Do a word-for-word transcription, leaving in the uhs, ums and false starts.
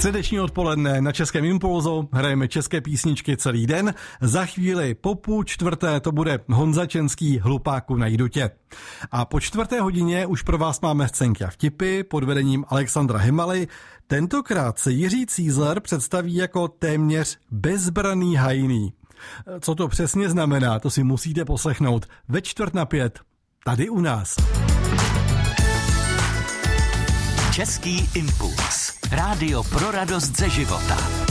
Středeční odpoledne na Českém Impulzu, hrajeme české písničky celý den. Za chvíli po půl čtvrté to bude Honza Čenský, Hlupáku najdu tě. A po čtvrté hodině už pro vás máme scénky a vtipy pod vedením Alexandra Hymaly. Tentokrát se Jiří Cízler představí jako téměř bezbraný hajný. Co to přesně znamená, to si musíte poslechnout ve čtvrt na pět, tady u nás. Český impuls. Rádio pro radost ze života.